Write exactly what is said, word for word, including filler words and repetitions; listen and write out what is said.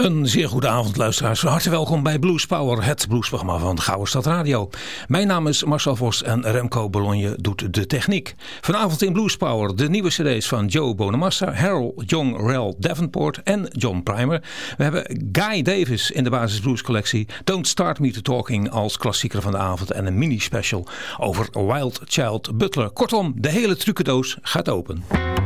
Een zeer goede avond, luisteraars. Van harte welkom bij Blues Power, het bluesprogramma van Gouden Stad Radio. Mijn naam is Marcel Vos en Remco Bologna doet de techniek. Vanavond in Blues Power de nieuwe cd's van Joe Bonamassa, Harold Young Rel Davenport en John Primer. We hebben Guy Davis in de Basis Blues collectie, Don't Start Me to Talking als klassieker van de avond en een mini-special over Wild Child Butler. Kortom, de hele trucendoos gaat open.